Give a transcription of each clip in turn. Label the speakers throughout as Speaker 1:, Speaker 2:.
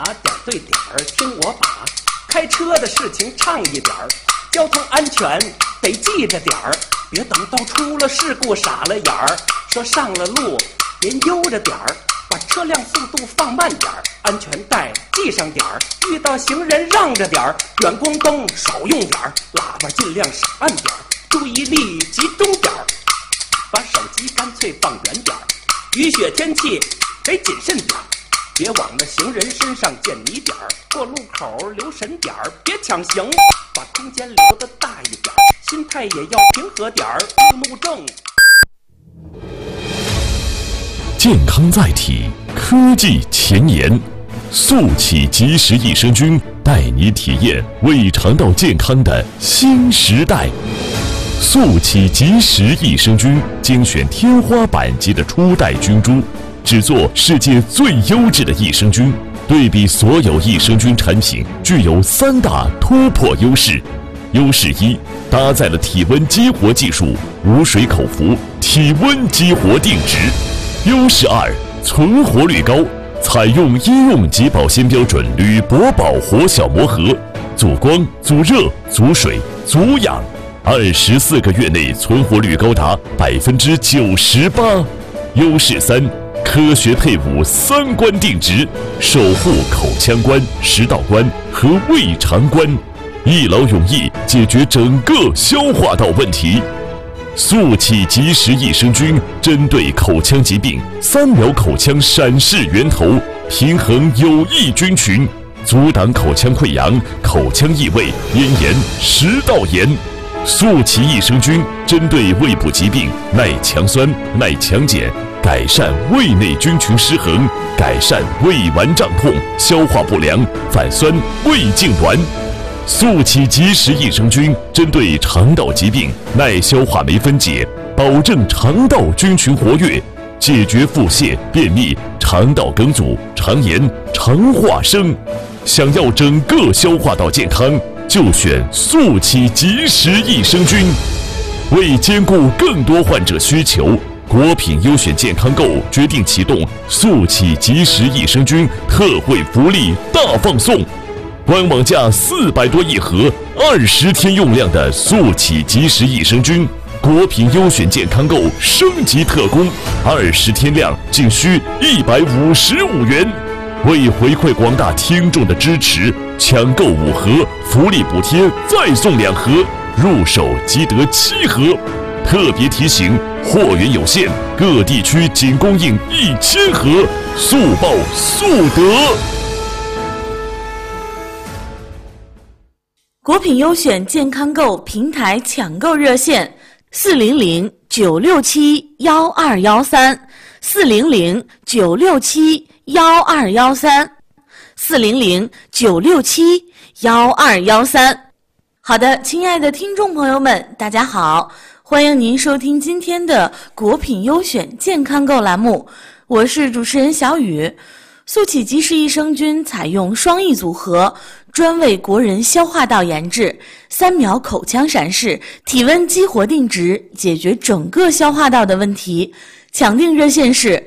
Speaker 1: 点对点儿，听我把开车的事情唱一点儿，交通安全得记着点儿，别等到出了事故傻了眼儿。说上了路您悠着点儿，把车辆速度放慢点儿，安全带系上点儿，遇到行人让着点儿，远光灯少用点儿，喇叭尽量少按点儿，注意力集中点儿，把手机干脆放远点儿，雨雪天气得谨慎点儿，别往那行人身上溅泥点儿，过路口留神点儿，别抢行，把空间留得大一点儿，心态也要平和点儿，路怒症。
Speaker 2: 健康在体，科技前沿，速起即食益生菌带你体验胃肠道健康的新时代。速起即食益生菌精选天花板级的初代菌株，制作世界最优质的益生菌，对比所有益生菌产品，具有3大突破优势。优势1，搭载了体温激活技术，无水口服，体温激活定植。优势2，存活率高，采用医用及保鲜标准铝箔保活小膜盒，阻光、阻热、阻水、阻氧，24个月内存活率高达98%。优势3，科学配伍3关定植，守护口腔关、食道关和胃肠关，一劳永逸解决整个消化道问题。速起即食益生菌针对口腔疾病，3秒口腔闪示源头，平衡有益菌群，阻挡口腔溃疡、口腔异味、咽炎、食道炎。速起益生菌针对胃部疾病，耐强酸、耐强碱，改善胃内菌群失衡，改善胃脘胀痛、消化不良、反酸、胃痉挛。速起即食益生菌针对肠道疾病，耐消化酶分解，保证肠道菌群活跃，解决腹泻、便秘、肠道梗阻、肠炎、肠化生。想要整个消化道健康，就选速起即食益生菌。为兼顾更多患者需求，国品优选健康购决定启动速起即食益生菌特惠福利大放送。官网价400多一盒，20天用量的速起即食益生菌，国品优选健康购升级特供，20天量仅需155元。为回馈广大听众的支持，抢购5盒，福利补贴再送2盒，入手即得7盒。特别提醒，货源有限，各地区仅供应1000盒，速报速得。
Speaker 3: 国品优选健康购平台抢购热线：400-967-1213，400-967-1213。好的，亲爱的听众朋友们，大家好，欢迎您收听今天的国品优选健康购栏目，我是主持人小雨。速起即食益生菌采用双益组合，专为国人消化道研制，3秒口腔闪示，体温激活定植，解决整个消化道的问题。抢订热线是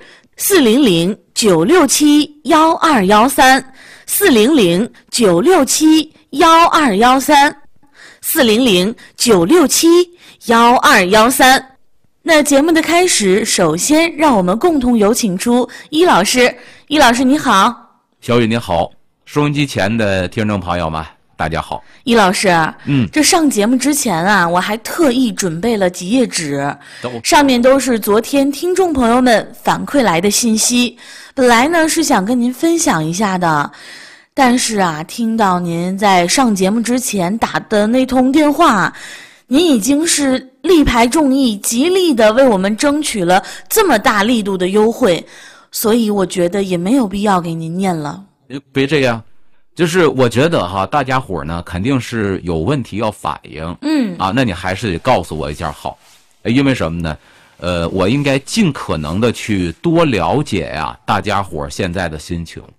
Speaker 3: 400-967-1213，400-967-1213。那节目的开始，首先让我们共同有请出伊老师。伊老师你好。
Speaker 4: 小雨你好，收音机前的听众朋友们大家好。
Speaker 3: 伊老师，这上节目之前啊，我还特意准备了几页纸，上面都是昨天听众朋友们反馈来的信息。本来呢是想跟您分享一下的，但是啊，听到您在上节目之前打的那通电话，您已经是力排众议，极力的为我们争取了这么大力度的优惠，所以我觉得也没有必要给您念了。
Speaker 4: 别这样，就是我觉得哈，大家伙呢肯定是有问题要反映，那你还是得告诉我一下好，因为什么呢？我应该尽可能的去多了解呀大家伙现在的心情。